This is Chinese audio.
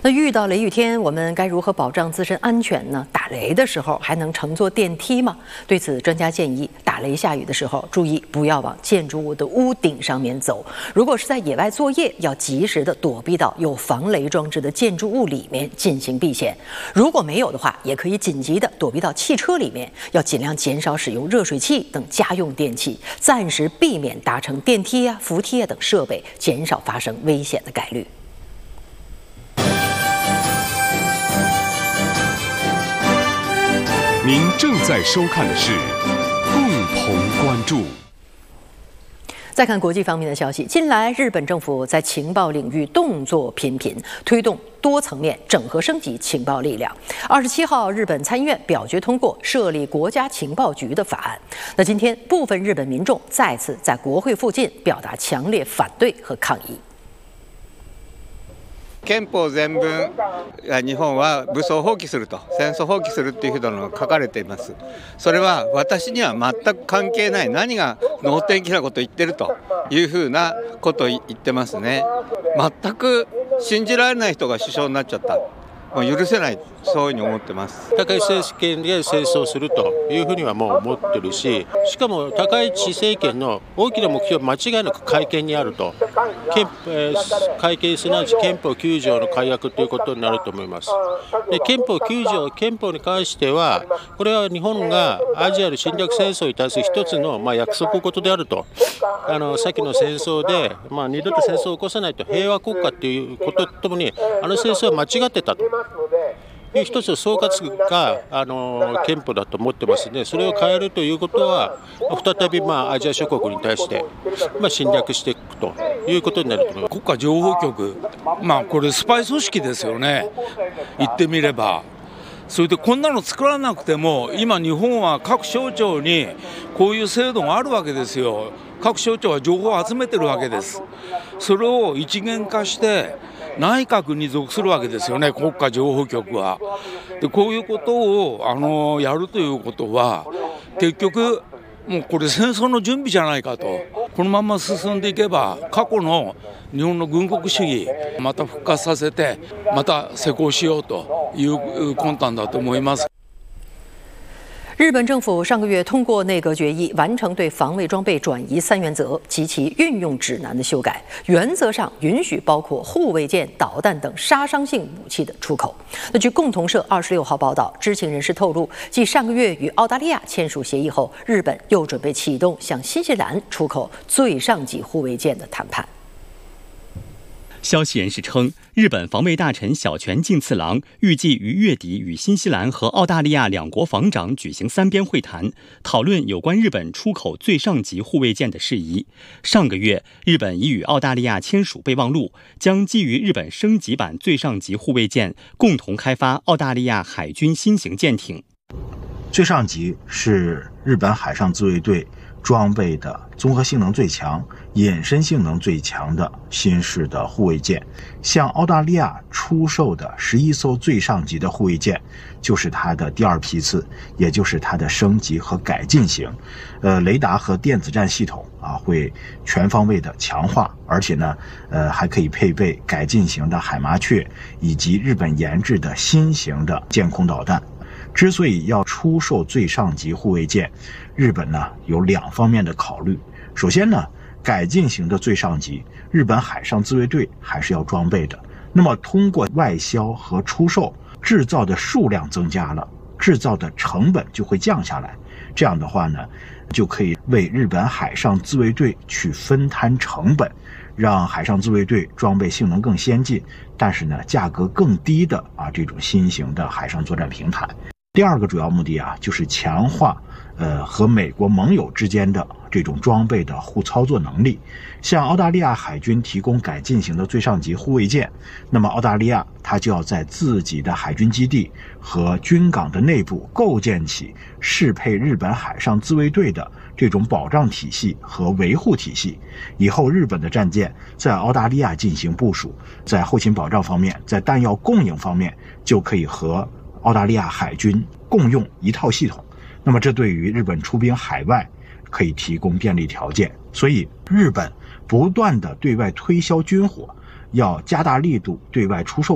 那遇到雷雨天，我们该如何保障自身安全呢？打雷的时候还能乘坐电梯吗？对此，专家建议，打雷下雨的时候，注意不要往建筑物的屋顶上面走。如果是在野外作业，要及时的躲避到有防雷装置的建筑物里面进行避险。如果没有的话，也可以紧急的躲避到汽车里面，要尽量减少使用热水器等家用电器，暂时避免搭乘电梯啊、扶梯啊等设备，减少发生危险的概率。 您正在收看的是共同关注。 再看国际方面的消息，近来日本政府在情报领域动作频频，推动多层面整合升级情报力量。27号，日本参议院表决通过设立国家情报局的法案。那今天，部分日本民众再次在国会附近表达强烈反对和抗议。 憲法全文、日本は武装放棄すると、戦争放棄するっていうふうなのが書かれています。それは私には全く関係ない、何が能天気なことを言ってるというふうなことを言ってますね。全く信じられない人が首相になっちゃった。もう許せない、そういうふうに思ってます。 高市政権で戦争するというふうにはもう思ってるし、しかも高市政権の大きな目標は間違いなく改憲にあると、改憲すなわち憲法9条の改悪ということになると思います。で憲法9条、憲法に関しては、これは日本がアジアの侵略戦争に対する一つの約束事であると、先の戦争で、二度と戦争を起こさないと平和国家ということとともに、戦争は間違ってたと。いう一つの総括が憲法だと思ってますので、それを変えるということは再びアジア諸国に対して侵略していくということになると思います。 国家情報局、これスパイ組織ですよね、言ってみれば。それでこんなの作らなくても今日本は各省庁にこういう制度があるわけですよ。各省庁は情報を集めてるわけです。それを一元化して内閣に属するわけですよね、国家情報局は。でこういうことをやるということは結局もうこれ戦争の準備じゃないかと。このまま進んでいけば過去の日本の軍国主義また復活させてまた施行しようという魂胆だと思います。 日本政府上个月通过内阁决议，完成对防卫装备转移3原则及其运用指南的修改，原则上允许包括护卫舰、导弹等杀伤性武器的出口。那据共同社26号报道，知情人士透露，继上个月与澳大利亚签署协议后，日本又准备启动向新西兰出口最上级护卫舰的谈判。 消息人士称，日本防卫大臣小泉进次郎预计于月底与新西兰和澳大利亚两国防长举行3边会谈，讨论有关日本出口最上级护卫舰的事宜。上个月，日本已与澳大利亚签署备忘录，将基于日本升级版最上级护卫舰，共同开发澳大利亚海军新型舰艇。 最上级是日本海上自卫队装备的综合性能最强、隐身性能最强的新式的护卫舰，向澳大利亚出售的11艘最上级的护卫舰，就是它的第2批次，也就是它的升级和改进型。雷达和电子战系统会全方位的强化，而且呢，还可以配备改进型的海麻雀以及日本研制的新型的舰空导弹。之所以要出售最上级护卫舰，日本呢有2方面的考虑。首先呢，改进型的最上级，日本海上自卫队还是要装备的。那么通过外销和出售，制造的数量增加了，制造的成本就会降下来。这样的话呢，就可以为日本海上自卫队去分摊成本，让海上自卫队装备性能更先进，但是呢价格更低的这种新型的海上作战平台。第2个主要目的就是强化和美国盟友之间的这种装备的互操作能力。向澳大利亚海军提供改进型的最上级护卫舰，那么澳大利亚它就要在自己的海军基地和军港的内部构建起适配日本海上自卫队的这种保障体系和维护体系。以后日本的战舰在澳大利亚进行部署，在后勤保障方面，在弹药供应方面，就可以和澳大利亚海军共用一套系统。那么这对于日本出兵海外可以提供便利条件。所以日本不断的对外推销军火，要加大力度对外出售